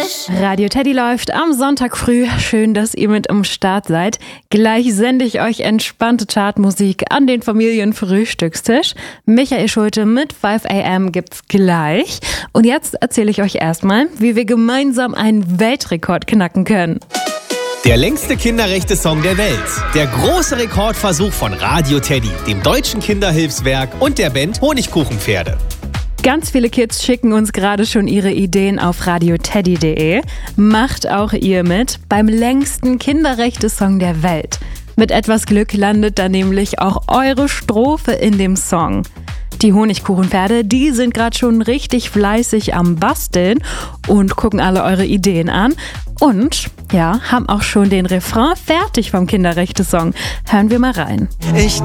Frühstückstisch. Radio Teddy läuft am Sonntag früh. Schön, dass ihr mit am Start seid. Gleich sende ich euch entspannte Chartmusik an den Familienfrühstückstisch. Michael Schulte mit 5 AM gibt's gleich. Und jetzt erzähle ich euch erstmal, wie wir gemeinsam einen Weltrekord knacken können. Der längste Kinderrechte-Song der Welt. Der große Rekordversuch von Radio Teddy, dem Deutschen Kinderhilfswerk und der Band Honigkuchenpferde. Ganz viele Kids schicken uns gerade schon ihre Ideen auf radioteddy.de. Macht auch ihr mit beim längsten Kinderrechte-Song der Welt. Mit etwas Glück landet da nämlich auch eure Strophe in dem Song. Die Honigkuchenpferde, die sind gerade schon richtig fleißig am Basteln und gucken alle eure Ideen an. Und ja, haben auch schon den Refrain fertig vom Kinderrechte-Song. Hören wir mal rein. Ich